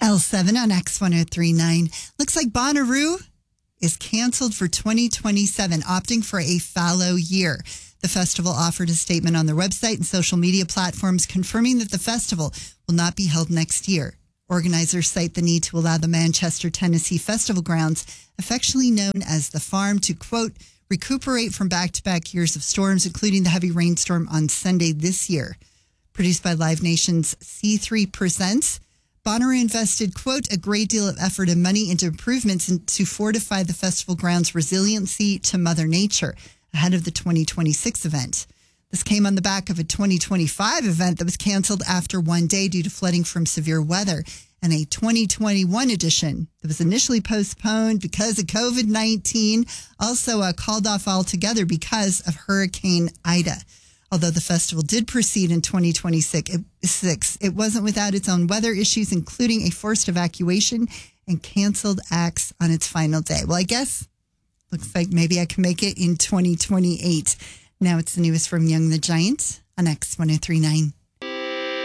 L7 on X1039. Looks like Bonnaroo is canceled for 2027, opting for a fallow year. The festival offered a statement on their website and social media platforms confirming that the festival will not be held next year. Organizers cite the need to allow the Manchester, Tennessee Festival grounds, affectionately known as The Farm, to, quote, recuperate from back-to-back years of storms, including the heavy rainstorm on Sunday this year. Produced by Live Nation's C3 Presents, Bonnaroo invested, quote, a great deal of effort and money into improvements to fortify the festival grounds' resiliency to Mother Nature ahead of the 2026 event. This came on the back of a 2025 event that was canceled after one day due to flooding from severe weather, and a 2021 edition that was initially postponed because of COVID-19, also called off altogether because of Hurricane Ida. Although the festival did proceed in 2026, it wasn't without its own weather issues, including a forced evacuation and canceled acts on its final day. Well, I guess looks like maybe I can make it in 2028. Now it's the newest from Young the Giant on X1039.